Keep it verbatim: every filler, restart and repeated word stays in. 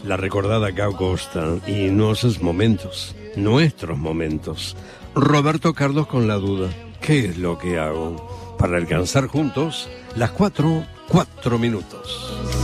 la recordada Gal Costa y nuestros momentos, nuestros momentos. Roberto Carlos con la duda, ¿qué es lo que hago? Para alcanzar juntos las cuatro, cuatro minutos.